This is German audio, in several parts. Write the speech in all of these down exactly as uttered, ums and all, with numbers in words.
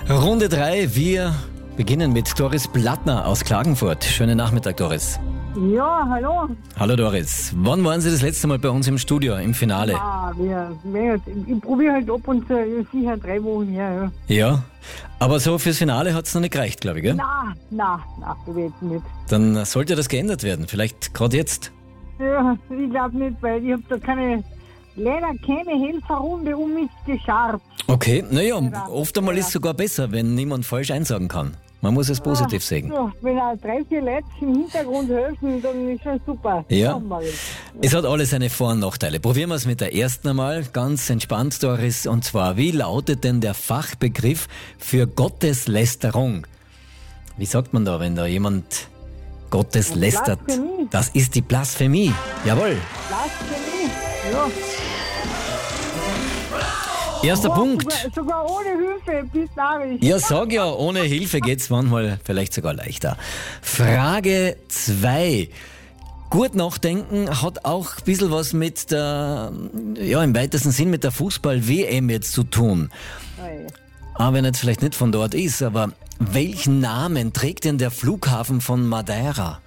Runde drei, wir beginnen mit Doris Blattner aus Klagenfurt. Schönen Nachmittag, Doris. Ja, hallo. Hallo Doris. Wann waren Sie das letzte Mal bei uns im Studio, im Finale? Ah, wir, wir, ich probiere halt ab und zu, sicher drei Wochen her. Ja, Ja, aber so fürs Finale hat es noch nicht gereicht, glaube ich, gell? na, na, na, ich weiß nicht. Dann sollte das geändert werden, vielleicht gerade jetzt. Ja, ich glaube nicht, weil ich habe da keine, leider keine Helferrunde um mich geschart. Okay, naja, oft einmal ist es sogar besser, wenn niemand falsch einsagen kann. Man muss es positiv sehen. Ja, wenn auch drei, vier Leute im Hintergrund helfen, dann ist schon super. Ja. Machen wir das. Es hat alles seine Vor- und Nachteile. Probieren wir es mit der ersten einmal. Ganz entspannt, Doris. Und zwar, wie lautet denn der Fachbegriff für Gotteslästerung? Wie sagt man da, wenn da jemand Gottes lästert? Blasphemie. Das ist die Blasphemie. Jawohl. Blasphemie, ja. Erster Boah, Punkt. Sogar, sogar ohne Hilfe, bis Nachricht. Ja, sag ja, ohne Hilfe geht's manchmal vielleicht sogar leichter. Frage zwei. Gut nachdenken hat auch ein bisschen was mit der, ja, im weitesten Sinn mit der Fußball-W M jetzt zu tun. Aber wenn jetzt vielleicht nicht von dort ist, aber welchen Namen trägt denn der Flughafen von Madeira?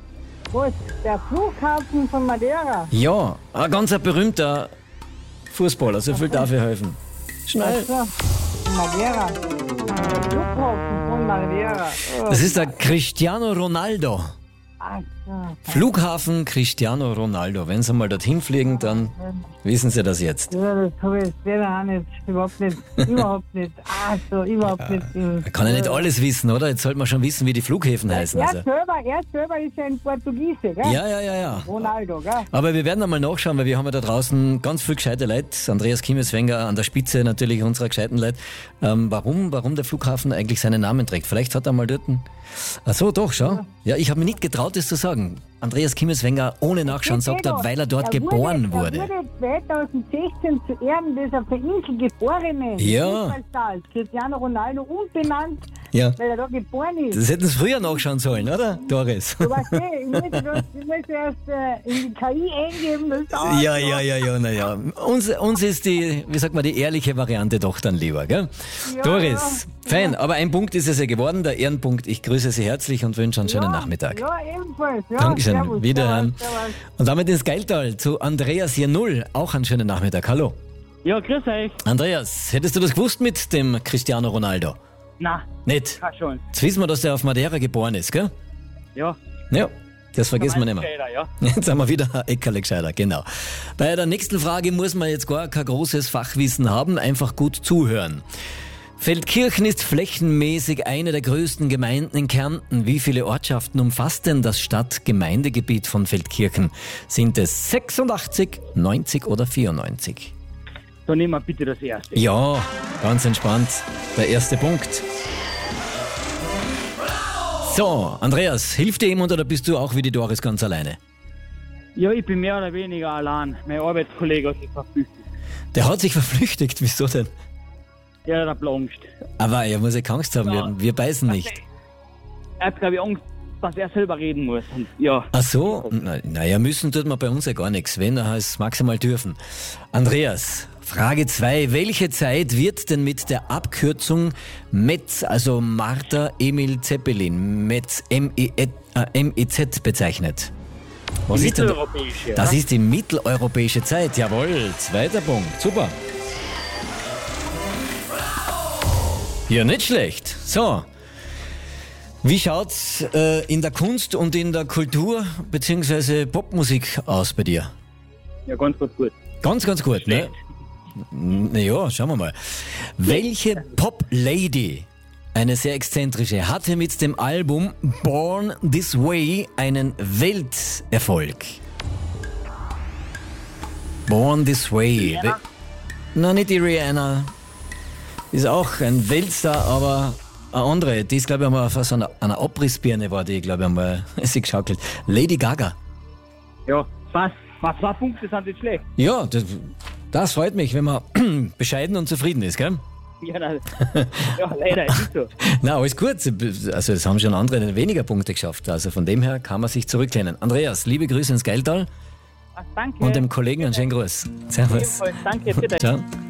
Was? Der Flughafen von Madeira? Ja, ein ganz ein berühmter Fußballer, so viel darf ich helfen. Schnell. Also, Madeira. Der Flughafen von Madeira. Oh. Das ist der Cristiano Ronaldo. Ach so. Flughafen Cristiano Ronaldo. Wenn Sie mal dorthin fliegen, dann wissen Sie das jetzt. Ja, das habe ich jetzt leider auch nicht. Überhaupt nicht. Überhaupt nicht. Ach so, überhaupt nicht. Man kann ja nicht alles wissen, oder? Jetzt sollte man schon wissen, wie die Flughäfen heißen. Er Also. selber, er selber ist ja ein Portugiese, gell? Ja, ja, ja, ja. Ronaldo, gell? Aber wir werden einmal nachschauen, weil wir haben ja da draußen ganz viel gescheite Leute. Andreas Kiemeswenger an der Spitze natürlich unserer gescheiten Leute. Ähm, warum, warum der Flughafen eigentlich seinen Namen trägt? Vielleicht hat er mal dort einen... Ach so, doch, schau. Ja, ich habe mir nicht getraut, das zu sagen. Andreas Kiemeswenger ohne Nachschauen sagt er, weil er dort er geboren wurde. wurde. Er wurde zweitausendsechzehn zu Ehren des auf der Insel geborenen Ja. Fußballstars Cristiano Ronaldo umbenannt, Ja. weil er da geboren ist. Das hätten Sie früher nachschauen sollen, oder, Doris? Du weißt eh, ich muss, das, ich muss erst äh, in die K I eingeben. Das dauert Ja, noch. ja, ja, ja, naja. Uns, uns ist die, wie sagt man, die ehrliche Variante doch dann lieber, gell? Ja, Doris, fein, aber ein Punkt ist es ja geworden, der Ehrenpunkt. Ich grüße Sie herzlich und wünsche einen schönen Ja, Nachmittag. Ja, ebenfalls. Ja, Dankeschön, servus, wiederhören. servus, servus. Und damit ins Geiltal zu Andreas hier null. Auch einen schönen Nachmittag. Hallo. Ja, grüß euch. Andreas, hättest du das gewusst mit dem Cristiano Ronaldo? Na, Nicht? kann schon. Jetzt wissen wir, dass der auf Madeira geboren ist, gell? Ja. Ja, das vergessen wir nicht mehr. Später, ja. Jetzt haben wir wieder ein Eckerle gescheiter, genau. Bei der nächsten Frage muss man jetzt gar kein großes Fachwissen haben, einfach gut zuhören. Feldkirchen ist flächenmäßig eine der größten Gemeinden in Kärnten. Wie viele Ortschaften umfasst denn das Stadt-Gemeindegebiet von Feldkirchen? Sind es sechsundachtzig, neunzig oder vierundneunzig? Dann nehmen wir bitte das erste. Ja, ganz entspannt. Der erste Punkt. So, Andreas, hilft dir jemand oder bist du auch wie die Doris ganz alleine? Ja, ich bin mehr oder weniger allein. Mein Arbeitskollege hat sich verpflichtet. Der hat sich verflüchtigt, wieso denn? Der hat Angst. Aber er muss ja keine Angst haben, Ja. wir, wir beißen nicht. Er hat, glaube ich, Angst, dass er selber reden muss. Und ja, Ach so, na, naja, müssen tut man bei uns ja gar nichts, wenn, dann heißt es maximal dürfen. Andreas, Frage zwei. Welche Zeit wird denn mit der Abkürzung Metz, also Martha Emil Zeppelin, Metz, M E Z bezeichnet? Was die ist denn da? mitteleuropäische. Das ja? ist die mitteleuropäische Zeit, jawohl. Zweiter Punkt, super. Ja, nicht schlecht. So, wie schaut's äh, in der Kunst und in der Kultur bzw. Popmusik aus bei dir? Ja, ganz, ganz gut. Ganz, ganz gut, ne? Naja, schauen wir mal. Welche Pop-Lady, eine sehr exzentrische, hatte mit dem Album Born This Way einen Welterfolg? Born This Way. Rihanna? We- Na, nicht die Rihanna. Ist auch ein Weltstar, aber eine andere. Die ist, glaube ich, einmal auf so einer, einer Abrissbirne war die, glaube ich, einmal sie geschaukelt. Lady Gaga. Ja, fast. Mal zwei Punkte sind nicht schlecht. Ja, das, das freut mich, wenn man bescheiden und zufrieden ist, gell? Ja, na, ja leider ist nicht so. Na, alles gut. Also, es haben schon andere weniger Punkte geschafft. Also, von dem her kann man sich zurücklehnen. Andreas, liebe Grüße ins Geiltal Ach, danke. und dem Kollegen einen schönen Gruß. Servus. Ebenfalls, danke, bitte. Ciao.